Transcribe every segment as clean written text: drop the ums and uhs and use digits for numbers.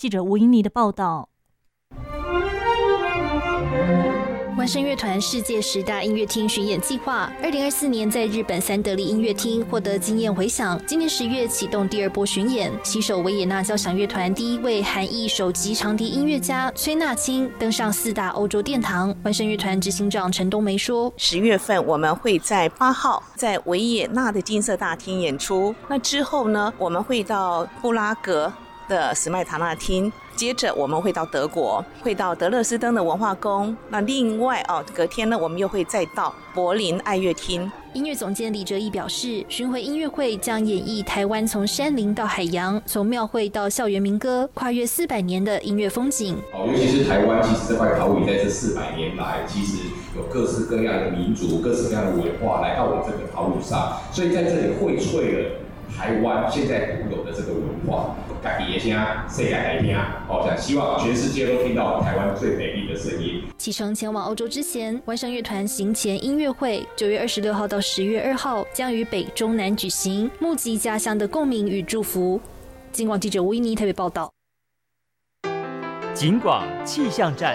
记者吴英妮的报道。 万声乐团世界10大音乐厅巡演计划，2024年在日本三得利音乐厅获得惊艳回响。今年10月启动第2波巡演，携手维也纳交响乐团第1位韩裔首席长笛音乐家崔纳青登上4大欧洲殿堂。万声乐团执行长陈冬梅说 ：10月份我们会在8号在维也纳的金色大厅演出，那之后呢，我们会到布拉格的史麦塔纳厅。接着我们会到德国，会到德勒斯登的文化宫。那另外隔天呢，我们又会再到柏林爱乐厅。 音乐总监李哲毅表示，巡回音乐会将演绎台湾从山林到海洋，从庙会到校园民歌，跨越400年的音乐风景。 尤其是台湾，其实这块岛屿在这400年来，其实有各式各样的民族、各式各样的文化来到我这个岛屿上，所以在这里荟萃了台湾现在独有的这个文化。自己的声世界来听，希望全世界都听到台湾最美丽的声音。 启程前往欧洲之前，万声乐团行前音乐会9月26号到10月2号将于北中南举行，募集家乡的共鸣与祝福。警广记者吴依妮台北报道。 警广气象站。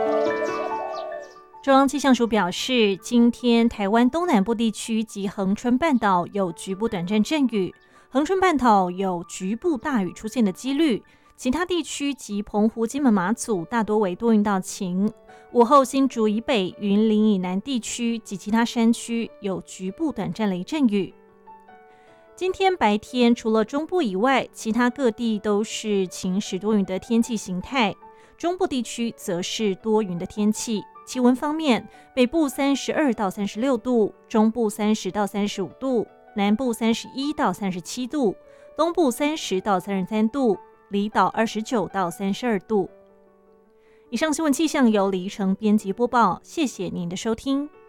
中央气象署表示，今天台湾东南部地区及恒春半岛有局部短暂阵雨，恒春半岛有局部大雨出现的几率，其他地区及澎湖、金门、马祖大多为多云到晴。午后新竹以北、云林以南地区及其他山区有局部短暂雷阵雨。今天白天除了中部以外，其他各地都是晴时多云的天气形态，中部地区则是多云的天气。气温方面，北部32到36度，中部30到35度，南部31到37度，东部30到33度，离岛29到32度。以上新闻气象由李依晨编辑播报，谢谢您的收听。